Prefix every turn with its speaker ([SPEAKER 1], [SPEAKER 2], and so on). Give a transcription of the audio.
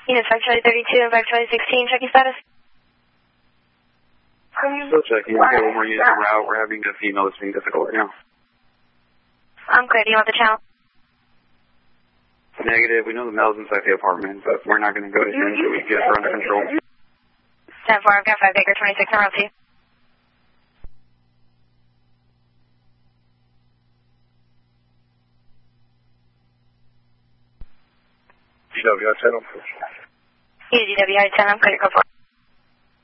[SPEAKER 1] Units 5 Charlie 32 and 5 Charlie 16, checking status.
[SPEAKER 2] Still checking. Okay, one more unit en route. We're having a female that's being difficult right now.
[SPEAKER 1] I'm clear. Do you want the channel?
[SPEAKER 2] Negative. We know the male's inside the apartment, but we're not going to go to him until we get her under control.
[SPEAKER 1] 10-4, I've got 5 Baker 26 en route to you.
[SPEAKER 2] DWI 10,
[SPEAKER 1] DWI 10, I'm clear. Go for it.